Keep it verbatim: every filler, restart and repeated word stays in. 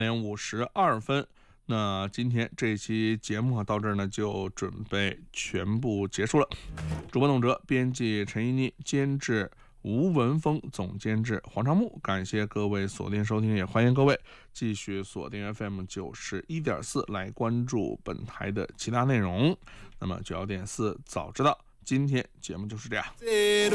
点五十二分。那今天这期节目啊，到这儿呢就准备全部结束了。主播董哲，编辑陈一妮，监制吴文峰，总监制黄长木。感谢各位锁定收听，也欢迎各位继续锁定 F M 九十一点四来关注本台的其他内容。那么九幺点四早知道，今天节目就是这样。